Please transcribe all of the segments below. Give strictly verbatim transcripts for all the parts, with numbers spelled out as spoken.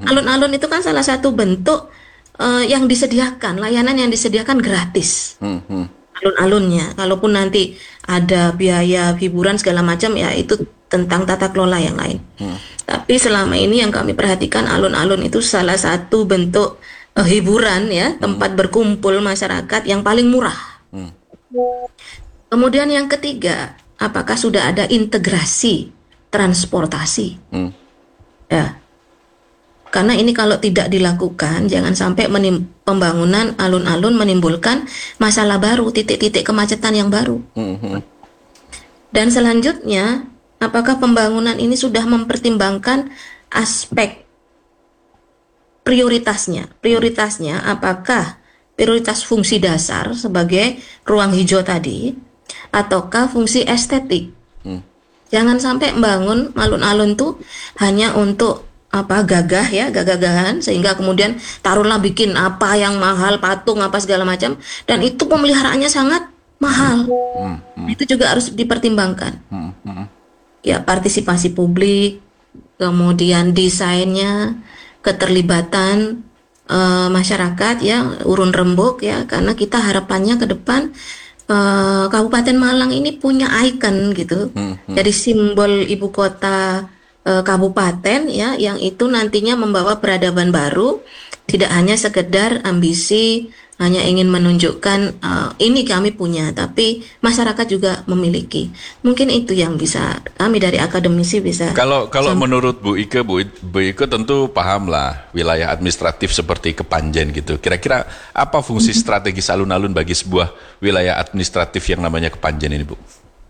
Alun-alun itu kan salah satu bentuk eh, yang disediakan, layanan yang disediakan gratis. Hmm, hmm, Alun-alunnya, kalaupun nanti ada biaya hiburan segala macam ya itu tentang tata kelola yang lain. hmm, Tapi selama ini yang kami perhatikan alun-alun itu salah satu bentuk eh, hiburan ya, hmm, tempat berkumpul masyarakat yang paling murah. hmm, Kemudian yang ketiga, apakah sudah ada integrasi transportasi? hmm. Ya, karena ini kalau tidak dilakukan, jangan sampai menim- pembangunan alun-alun menimbulkan masalah baru, titik-titik kemacetan yang baru. Hmm, hmm. Dan selanjutnya, apakah pembangunan ini sudah mempertimbangkan aspek prioritasnya? Prioritasnya apakah prioritas fungsi dasar sebagai ruang hijau tadi, ataukah fungsi estetik? Hmm. Jangan sampai membangun alun-alun tuh hanya untuk apa gagah ya, gagah-gagahan sehingga kemudian taruhlah bikin apa yang mahal, patung apa segala macam dan itu pemeliharaannya sangat mahal. Hmm, hmm, Itu juga harus dipertimbangkan. hmm, hmm. Ya, partisipasi publik, kemudian desainnya, keterlibatan eh, masyarakat ya, urun rembuk ya, karena kita harapannya ke depan eh, Kabupaten Malang ini punya ikon gitu. Hmm, hmm. Jadi simbol ibu kota eh, kabupaten ya, yang itu nantinya membawa peradaban baru, tidak hanya sekedar ambisi, hanya ingin menunjukkan eh, ini kami punya, tapi masyarakat juga memiliki. Mungkin itu yang bisa kami dari akademisi bisa. Kalau kalau sam- menurut Bu Ike, Bu, Bu Ike tentu paham lah wilayah administratif seperti Kepanjen gitu. Kira-kira apa fungsi strategis alun-alun bagi sebuah wilayah administratif yang namanya Kepanjen ini, Bu?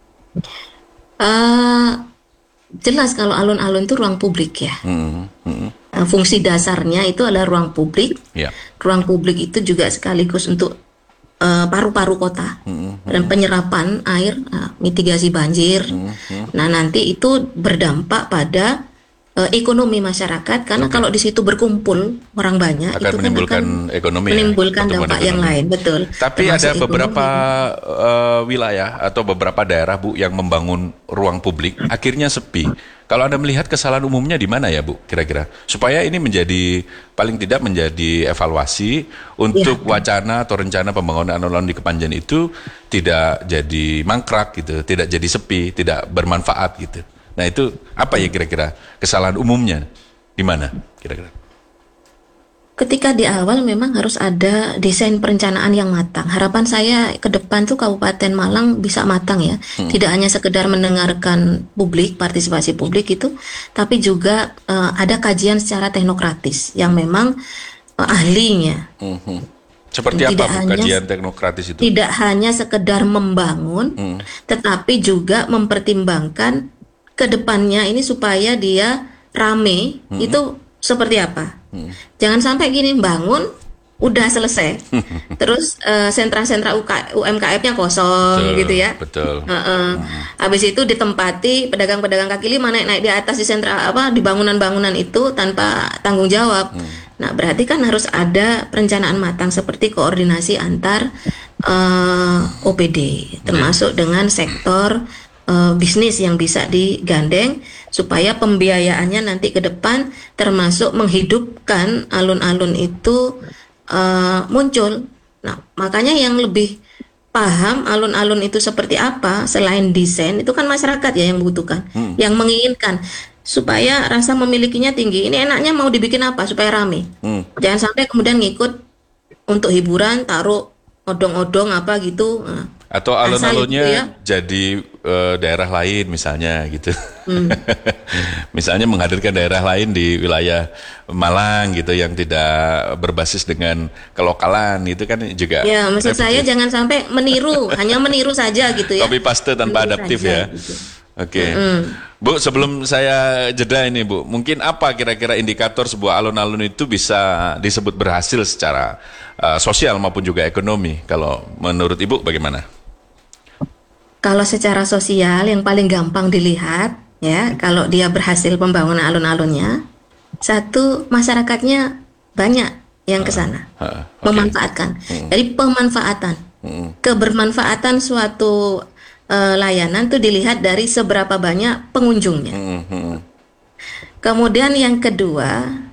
Eh, jelas kalau alun-alun itu ruang publik ya. Hmm, hmm, Eh, fungsi dasarnya itu adalah ruang publik. ya. Ruang publik itu juga sekaligus untuk eh, paru-paru kota Hmm, dan penyerapan air, eh, mitigasi banjir. Nah, nanti itu berdampak pada eh, ekonomi masyarakat karena kalau di situ berkumpul orang banyak akan itu kan menimbulkan akan ekonomi ya, menimbulkan pertumbuhan dampak yang ekonomi. lain, betul. Tapi Termasuk ada beberapa ekonomi. eh, wilayah atau beberapa daerah, Bu, yang membangun ruang publik akhirnya sepi. Kalau Anda melihat kesalahan umumnya di mana ya, Bu, kira-kira? Supaya ini menjadi, paling tidak menjadi evaluasi untuk wacana atau rencana pembangunan alun-alun di Kepanjen itu tidak jadi mangkrak gitu, tidak jadi sepi, tidak bermanfaat gitu. Nah itu apa ya kira-kira kesalahan umumnya di mana kira-kira? Ketika di awal memang harus ada desain perencanaan yang matang. Harapan saya ke depan tuh Kabupaten Malang bisa matang ya. Tidak hanya sekedar mendengarkan publik, partisipasi publik itu, tapi juga eh, ada kajian secara teknokratis yang memang eh, ahlinya. Mhm. Seperti apa, Tidak Bu, hanya kajian teknokratis itu? tidak hanya sekedar membangun, Hmm. tetapi juga mempertimbangkan ke depannya ini supaya dia rame itu seperti apa. Jangan sampai gini bangun udah selesai. Terus eh, sentra-sentra U K U M K M-nya kosong Betul, gitu ya. betul. Heeh. Habis itu ditempati pedagang-pedagang kaki lima naik-naik di atas di sentra apa di bangunan-bangunan itu tanpa tanggung jawab. Nah, berarti kan harus ada perencanaan matang seperti koordinasi antar eh, O P D termasuk dengan sektor eh, bisnis yang bisa digandeng supaya pembiayaannya nanti ke depan termasuk menghidupkan alun-alun itu eh, muncul. Nah, makanya yang lebih paham alun-alun itu seperti apa selain desain itu kan masyarakat ya yang membutuhkan, yang menginginkan supaya rasa memilikinya tinggi. Ini enaknya mau dibikin apa supaya rame. Hmm. Jangan sampai kemudian ngikut untuk hiburan taruh odong-odong apa gitu. Nah, Atau asal alun-alunnya itu ya. jadi eh, daerah lain misalnya gitu. Misalnya menghadirkan daerah lain di wilayah Malang gitu yang tidak berbasis dengan kelokalan itu kan juga Ya, maksud repot saya ya. jangan sampai meniru, hanya meniru saja gitu ya. Copy paste tanpa Meniru adaptif saja ya. gitu. Oke. Bu, sebelum saya jeda ini, Bu, mungkin apa kira-kira indikator sebuah alun-alun itu bisa disebut berhasil secara eh, sosial maupun juga ekonomi? Kalau menurut Ibu bagaimana? Kalau secara sosial yang paling gampang dilihat ya, kalau dia berhasil pembangunan alun-alunnya, satu masyarakatnya banyak yang ke sana Ha, oke. memanfaatkan. Jadi pemanfaatan, Hmm. kebermanfaatan suatu eh, layanan tuh dilihat dari seberapa banyak pengunjungnya. Hmm, hmm, Kemudian yang kedua,